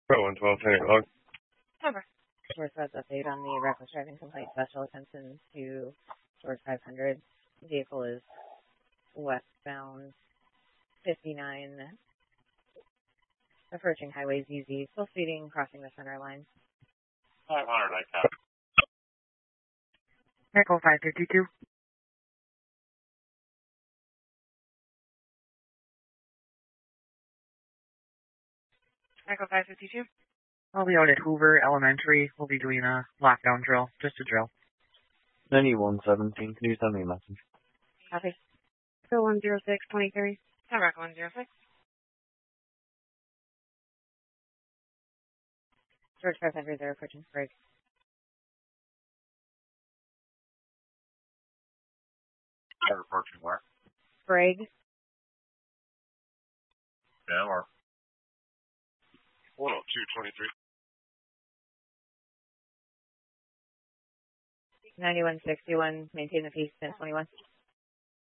112, turning log. Cover. Source has update on the reckless driving complaint. Special attention to Source 500. Vehicle is westbound 59, approaching Highway ZZ, still speeding, crossing the center line. 500, I cap. Echo 552. Echo 552. I'll be out at Hoover Elementary. We'll be doing a lockdown drill, just a drill. 9117, can you send me a message? Copy. Echo 10623. Cover Echo 106. George 500, they're approaching Sprague. They're approaching where? Sprague. Yeah, or 10223. 9161, maintain the peace, 1021.